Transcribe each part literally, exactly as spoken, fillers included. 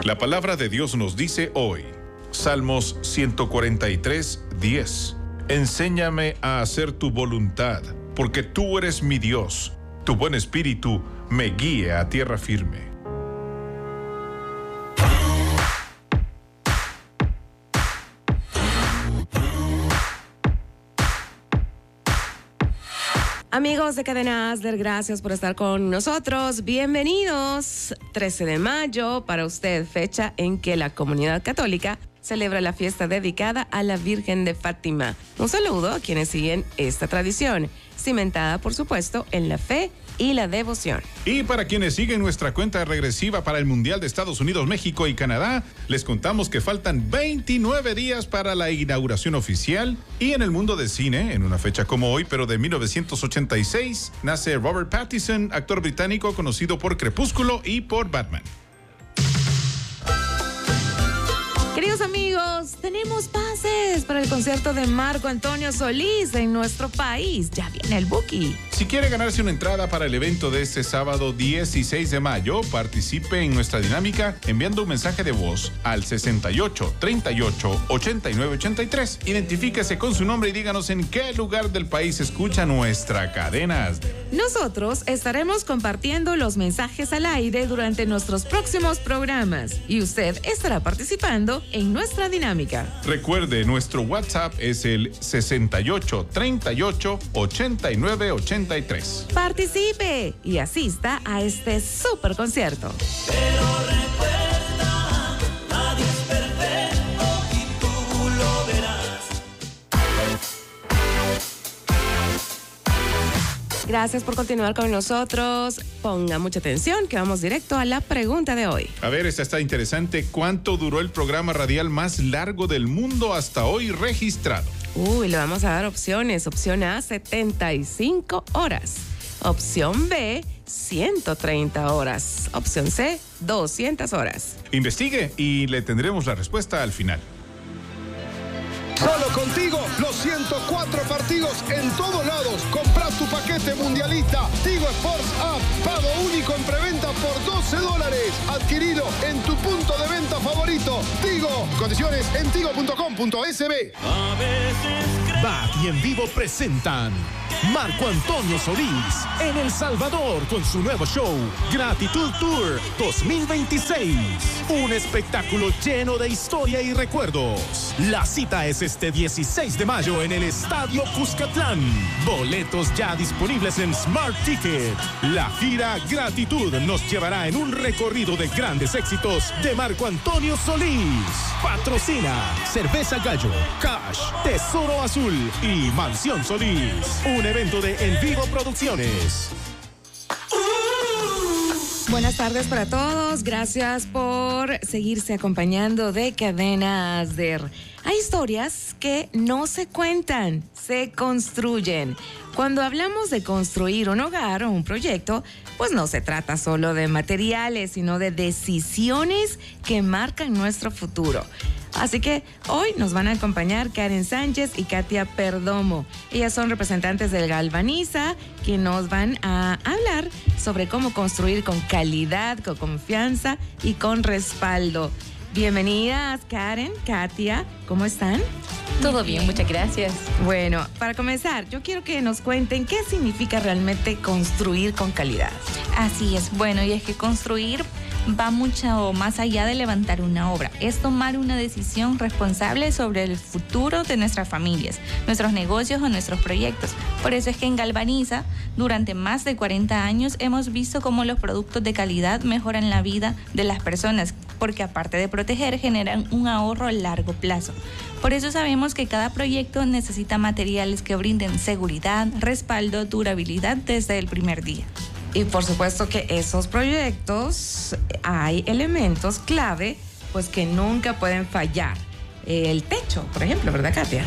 La palabra de Dios nos dice hoy, Salmos ciento cuarenta y tres, diez. Enséñame a hacer tu voluntad, porque tú eres mi Dios. Tu buen espíritu me guíe a tierra firme. Amigos de Cadena Asder, gracias por estar con nosotros. Bienvenidos. trece de mayo, para usted, fecha en que la comunidad católica celebra la fiesta dedicada a la Virgen de Fátima. Un saludo a quienes siguen esta tradición, cimentada, por supuesto, en la fe y la devoción. Y para quienes siguen nuestra cuenta regresiva para el Mundial de Estados Unidos, México y Canadá, les contamos que faltan veintinueve días para la inauguración oficial. Y en el mundo del cine, en una fecha como hoy, pero de mil novecientos ochenta y seis, nace Robert Pattinson, actor británico conocido por Crepúsculo y por Batman. Queridos amigos, tenemos pases para el concierto de Marco Antonio Solís en nuestro país. Ya viene el Buki. Si quiere ganarse una entrada para el evento de este sábado dieciséis de mayo, participe en nuestra dinámica enviando un mensaje de voz al sesenta y ocho, treinta y ocho, ochenta y nueve, ochenta y tres. Identifíquese con su nombre y díganos en qué lugar del país escucha nuestra cadena Asder. Nosotros estaremos compartiendo los mensajes al aire durante nuestros próximos programas y usted estará participando en nuestra dinámica. Recuerde, nuestro WhatsApp es el sesenta y ocho, treinta y ocho, ochenta y nueve, ochenta y tres. Participe y asista a este super concierto. Pero recuerda, nadie es perfecto y tú lo verás. Gracias por continuar con nosotros. Ponga mucha atención que vamos directo a la pregunta de hoy. A ver, esta está interesante. ¿Cuánto duró el programa radial más largo del mundo hasta hoy registrado? Uy, le vamos a dar opciones. Opción A, setenta y cinco horas. Opción B, ciento treinta horas. Opción C, doscientas horas. Investigue y le tendremos la respuesta al final. Solo contigo, los ciento cuatro partidos en todos lados. Compra tu paquete mundialista. Tigo Sports App. Pago único en preventa por doce dólares. Adquirilo en tu punto de venta favorito. Tigo. Condiciones en tigo punto com punto es be. A veces Back y En Vivo presentan Marco Antonio Solís en El Salvador con su nuevo show Gratitud Tour dos mil veintiséis. Un espectáculo lleno de historia y recuerdos. La cita es este dieciséis de mayo en el Estadio Cuscatlán. Boletos ya disponibles en Smart Ticket. La gira Gratitud nos llevará en un recorrido de grandes éxitos de Marco Antonio Solís. Patrocina Cerveza Gallo, Cash, Tesoro Azul y Mansión Solís. Un evento de En Vivo Producciones. Buenas tardes para todos. Gracias por seguirse acompañando de Cadena Asder. Hay historias que no se cuentan, se construyen. Cuando hablamos de construir un hogar o un proyecto, pues no se trata solo de materiales, sino de decisiones que marcan nuestro futuro. Así que hoy nos van a acompañar Karen Sánchez y Katia Perdomo. Ellas son representantes del Galvaniza, que nos van a hablar sobre cómo construir con calidad, con confianza y con respaldo. Bienvenidas, Karen, Katia, ¿cómo están? Todo bien, muchas gracias. Bueno, para comenzar, yo quiero que nos cuenten qué significa realmente construir con calidad. Así es, bueno, y es que construir va mucho más allá de levantar una obra. Es tomar una decisión responsable sobre el futuro de nuestras familias, nuestros negocios o nuestros proyectos. Por eso es que en Galvaniza, durante más de cuarenta años, hemos visto cómo los productos de calidad mejoran la vida de las personas, porque aparte de proteger, generan un ahorro a largo plazo. Por eso sabemos que cada proyecto necesita materiales que brinden seguridad, respaldo, durabilidad desde el primer día. Y por supuesto que esos proyectos hay elementos clave pues que nunca pueden fallar. El techo, por ejemplo, ¿verdad, Katia?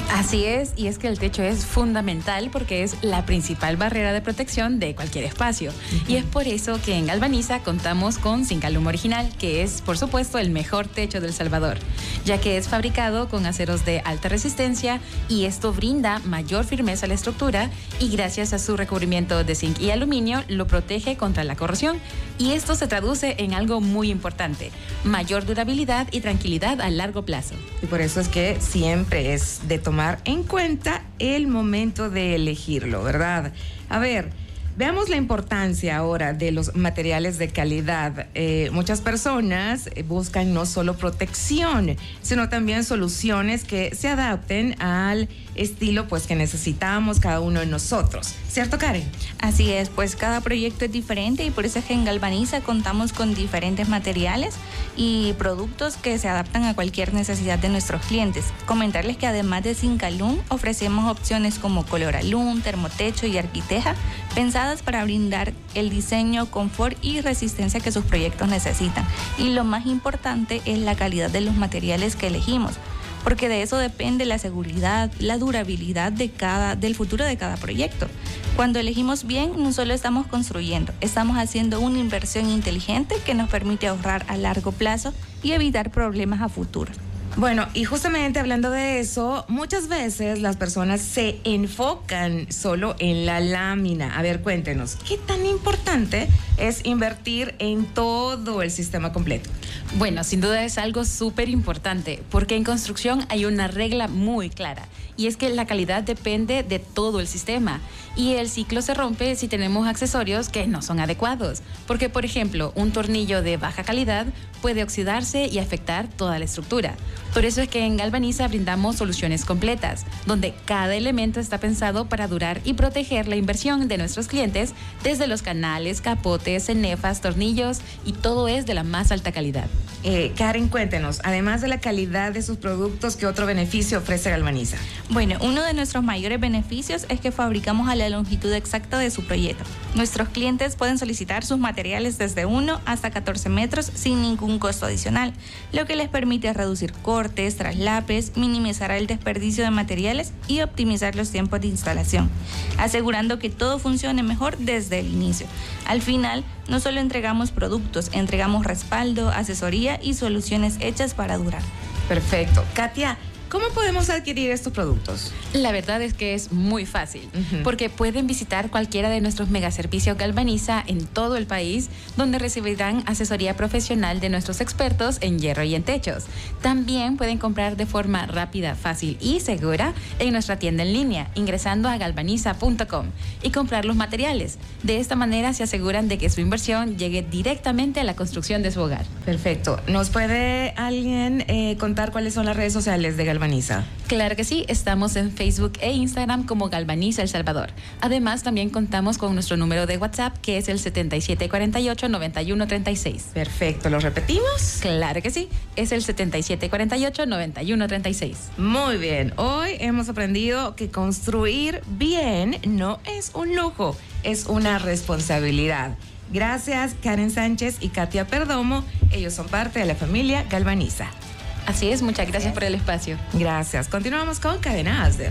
Así es, y es que el techo es fundamental porque es la principal barrera de protección de cualquier espacio. Uh-huh. Y es por eso que en Galvaniza contamos con Sincalum Original, que es, por supuesto, el mejor techo de El Salvador, ya que es fabricado con aceros de alta resistencia y esto brinda mayor firmeza a la estructura y gracias a su recubrimiento de zinc y aluminio lo protege contra la corrosión. Y esto se traduce en algo muy importante, mayor durabilidad y tranquilidad a largo plazo. Y por eso es que siempre es de tomar en cuenta el momento de elegirlo, ¿verdad? A ver, veamos la importancia ahora de los materiales de calidad. Eh, muchas personas buscan no solo protección, sino también soluciones que se adapten al estilo pues que necesitamos cada uno de nosotros. ¿Cierto, Karen? Así es, pues cada proyecto es diferente y por eso es que en Galvaniza contamos con diferentes materiales y productos que se adaptan a cualquier necesidad de nuestros clientes. Comentarles que además de Sincalum ofrecemos opciones como Coloralum, Termotecho y Arquiteja, pensadas para brindar el diseño, confort y resistencia que sus proyectos necesitan. Y lo más importante es la calidad de los materiales que elegimos, porque de eso depende la seguridad, la durabilidad de cada, del futuro de cada proyecto. Cuando elegimos bien, no solo estamos construyendo, estamos haciendo una inversión inteligente que nos permite ahorrar a largo plazo y evitar problemas a futuro. Bueno, y justamente hablando de eso, muchas veces las personas se enfocan solo en la lámina. A ver, cuéntenos, ¿qué tan importante es invertir en todo el sistema completo? Bueno, sin duda es algo súper importante, porque en construcción hay una regla muy clara, y es que la calidad depende de todo el sistema, y el ciclo se rompe si tenemos accesorios que no son adecuados, porque por ejemplo, un tornillo de baja calidad puede oxidarse y afectar toda la estructura. Por eso es que en Galvaniza brindamos soluciones completas, donde cada elemento está pensado para durar y proteger la inversión de nuestros clientes, desde los canales, capotes, cenefas, tornillos, y todo es de la más alta calidad. Eh, Karen, cuéntenos, además de la calidad de sus productos, ¿qué otro beneficio ofrece Galvaniza? Bueno, uno de nuestros mayores beneficios es que fabricamos a la longitud exacta de su proyecto. Nuestros clientes pueden solicitar sus materiales desde uno hasta catorce metros sin ningún costo adicional, lo que les permite reducir cortes, traslapes, minimizar el desperdicio de materiales y optimizar los tiempos de instalación, asegurando que todo funcione mejor desde el inicio. Al final, no solo entregamos productos, entregamos respaldo, asesoría y soluciones hechas para durar. Perfecto. Katia, ¿cómo podemos adquirir estos productos? La verdad es que es muy fácil, uh-huh. porque pueden visitar cualquiera de nuestros megaservicios Galvaniza en todo el país, donde recibirán asesoría profesional de nuestros expertos en hierro y en techos. También pueden comprar de forma rápida, fácil y segura en nuestra tienda en línea, ingresando a galvaniza punto com y comprar los materiales. De esta manera se aseguran de que su inversión llegue directamente a la construcción de su hogar. Perfecto. ¿Nos puede alguien eh, contar cuáles son las redes sociales de Galvaniza? Galvaniza. Claro que sí, estamos en Facebook e Instagram como Galvaniza El Salvador. Además, también contamos con nuestro número de WhatsApp, que es el setenta y siete cuarenta y ocho, noventa y uno treinta y seis. Perfecto, ¿lo repetimos? Claro que sí, es el setenta y siete cuarenta y ocho, noventa y uno treinta y seis. Muy bien, hoy hemos aprendido que construir bien no es un lujo, es una responsabilidad. Gracias, Karen Sánchez y Katia Perdomo. Ellos son parte de la familia Galvaniza. Así es, muchas gracias por el espacio. Gracias. Continuamos con Cadena Asder.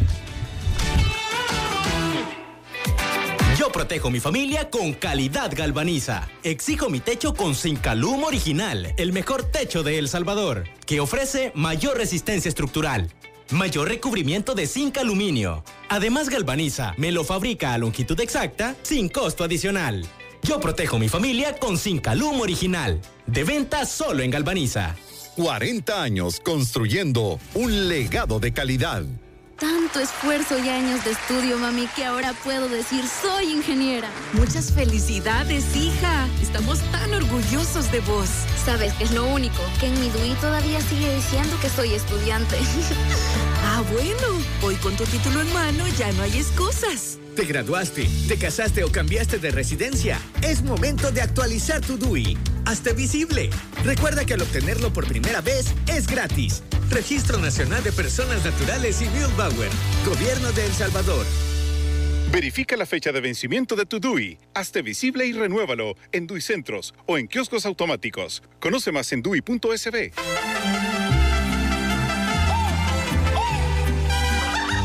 Yo protejo mi familia con calidad Galvaniza. Exijo mi techo con Sincalum Original, el mejor techo de El Salvador, que ofrece mayor resistencia estructural, mayor recubrimiento de zinc aluminio. Además, Galvaniza me lo fabrica a longitud exacta sin costo adicional. Yo protejo mi familia con Sincalum Original. De venta solo en Galvaniza. cuarenta años construyendo un legado de calidad. Tanto esfuerzo y años de estudio, mami, que ahora puedo decir soy ingeniera. Muchas felicidades, hija. Estamos tan orgullosos de vos. ¿Sabes qué es lo único? Que en mi D U I todavía sigue diciendo que soy estudiante. Ah, bueno. Hoy con tu título en mano ya no hay excusas. Te graduaste, te casaste o cambiaste de residencia. Es momento de actualizar tu D U I. Hazte visible. Recuerda que al obtenerlo por primera vez es gratis. Registro Nacional de Personas Naturales y Bildbauer. Gobierno de El Salvador. Verifica la fecha de vencimiento de tu D U I. Hazte visible y renuévalo en D U I Centros o en kioscos automáticos. Conoce más en D U I punto S B.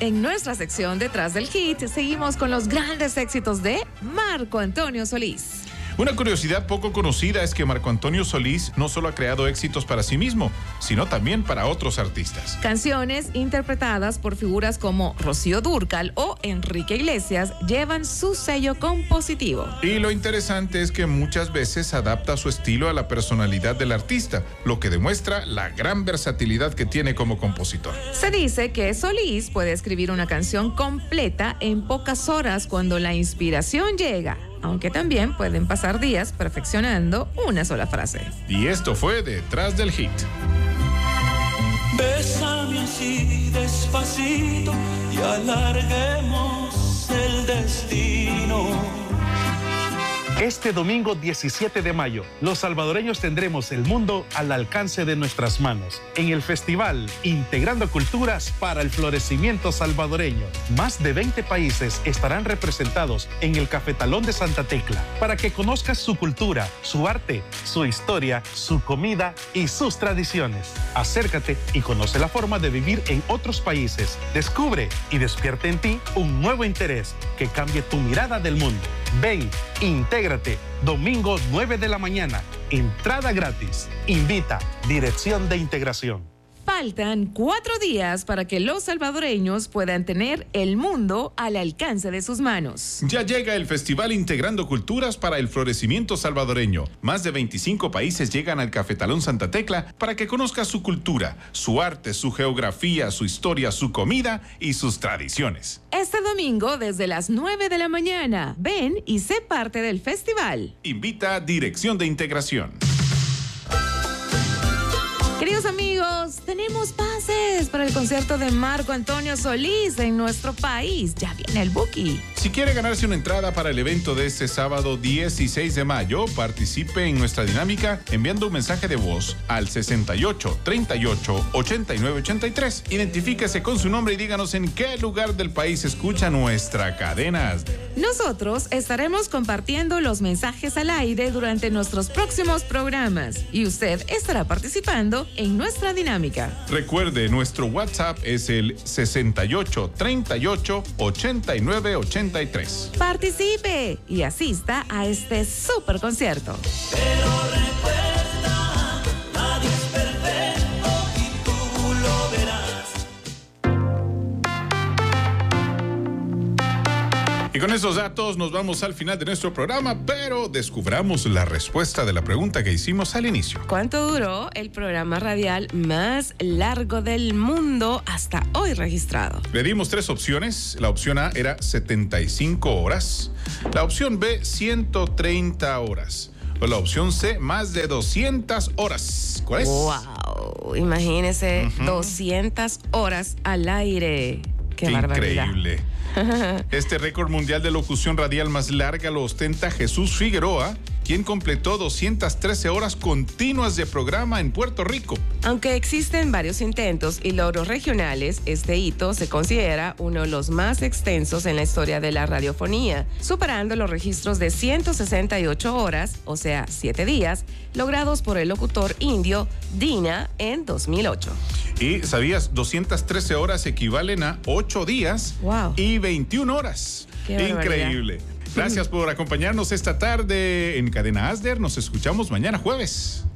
En nuestra sección Detrás del Hit, seguimos con los grandes éxitos de Marco Antonio Solís. Una curiosidad poco conocida es que Marco Antonio Solís no solo ha creado éxitos para sí mismo, sino también para otros artistas. Canciones interpretadas por figuras como Rocío Dúrcal o Enrique Iglesias llevan su sello compositivo. Y lo interesante es que muchas veces adapta su estilo a la personalidad del artista, lo que demuestra la gran versatilidad que tiene como compositor. Se dice que Solís puede escribir una canción completa en pocas horas cuando la inspiración llega, aunque también pueden pasar días perfeccionando una sola frase. Y esto fue Detrás del Hit. Bésame así despacito y alarguemos el destino. Este domingo diecisiete de mayo, los salvadoreños tendremos el mundo al alcance de nuestras manos en el festival Integrando Culturas para el Florecimiento Salvadoreño. Más de veinte países estarán representados en el Cafetalón de Santa Tecla para que conozcas su cultura, su arte, su historia, su comida y sus tradiciones. Acércate y conoce la forma de vivir en otros países. Descubre y despierta en ti un nuevo interés que cambie tu mirada del mundo. Ven, intégrate, domingo nueve de la mañana, entrada gratis. Invita, Dirección de Integración. Faltan cuatro días para que los salvadoreños puedan tener el mundo al alcance de sus manos. Ya llega el Festival Integrando Culturas para el Florecimiento Salvadoreño. Más de veinticinco países llegan al Cafetalón Santa Tecla para que conozcas su cultura, su arte, su geografía, su historia, su comida y sus tradiciones. Este domingo desde las nueve de la mañana, ven y sé parte del festival. Invita Dirección de Integración. Queridos amigos, tenemos pases para el concierto de Marco Antonio Solís en nuestro país. Ya viene el Buki. Si quiere ganarse una entrada para el evento de este sábado dieciséis de mayo, participe en nuestra dinámica enviando un mensaje de voz al sesenta y ocho, treinta y ocho, ochenta y nueve, ochenta y tres. Identifíquese con su nombre y díganos en qué lugar del país escucha nuestra cadena Asder. Nosotros estaremos compartiendo los mensajes al aire durante nuestros próximos programas y usted estará participando en nuestra dinámica. Recuerde, nuestro WhatsApp es el sesenta y ocho, treinta y ocho, ochenta y nueve, ochenta y tres. Participe y asista a este super concierto. Pero recuerda, nadie es perfecto y tú lo verás. Y con esos datos nos vamos al final de nuestro programa, pero descubramos la respuesta de la pregunta que hicimos al inicio. ¿Cuánto duró el programa radial más largo del mundo hasta hoy registrado? Le dimos tres opciones. La opción A era setenta y cinco horas, la opción B ciento treinta horas o la opción C más de doscientas horas. ¿Cuál es? Wow, imagínese, uh-huh. doscientas horas al aire. Qué barbaridad. Increíble. Este récord mundial de locución radial más larga lo ostenta Jesús Figueroa, quien completó doscientas trece horas continuas de programa en Puerto Rico. Aunque existen varios intentos y logros regionales, este hito se considera uno de los más extensos en la historia de la radiofonía, superando los registros de ciento sesenta y ocho horas, o sea, siete días, logrados por el locutor indio Dina en dos mil ocho. Y ¿sabías? doscientas trece horas equivalen a ocho días wow. y veintiuna horas. Qué increíble. Gracias por acompañarnos esta tarde en Cadena Asder. Nos escuchamos mañana jueves.